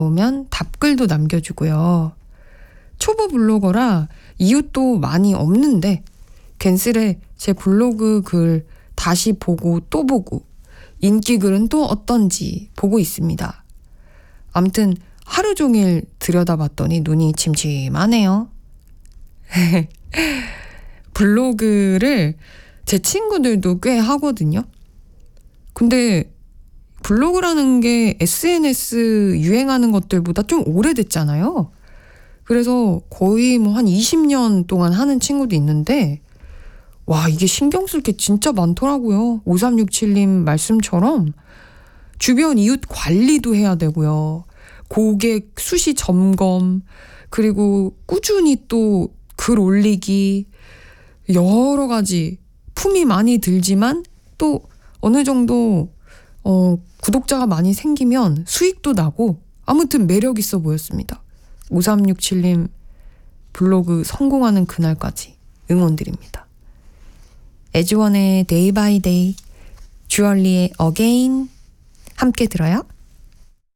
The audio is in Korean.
보면 답글도 남겨주고요. 초보 블로거라 이웃도 많이 없는데 괜스레 제 블로그 글 다시 보고 또 보고 인기 글은 또 어떤지 보고 있습니다. 아무튼 하루 종일 들여다봤더니 눈이 침침하네요. 블로그를 제 친구들도 꽤 하거든요. 근데 블로그라는 게 SNS 유행하는 것들보다 좀 오래됐잖아요. 그래서 거의 뭐 한 20년 동안 하는 친구도 있는데 와, 이게 신경 쓸 게 진짜 많더라고요. 5367님 말씀처럼 주변 이웃 관리도 해야 되고요. 고객 수시 점검, 그리고 꾸준히 또 글 올리기, 여러 가지 품이 많이 들지만 또 어느 정도 구독자가 많이 생기면 수익도 나고 아무튼 매력 있어 보였습니다. 5367님 블로그 성공하는 그날까지 응원드립니다. 에즈원의 데이 바이 데이, 주얼리의 어게인 함께 들어요.